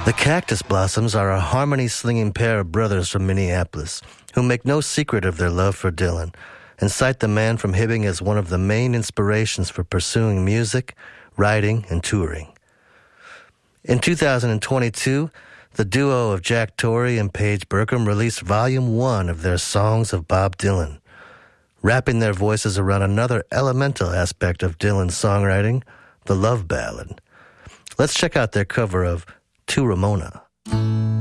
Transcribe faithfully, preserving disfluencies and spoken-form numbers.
The Cactus Blossoms are a harmony-slinging pair of brothers from Minneapolis who make no secret of their love for Dylan and cite the man from Hibbing as one of the main inspirations for pursuing music, writing, and touring. In two thousand twenty-two, the duo of Jack Torrey and Paige Burkham released Volume one of their Songs of Bob Dylan, wrapping their voices around another elemental aspect of Dylan's songwriting, the love ballad. Let's check out their cover of To Ramona.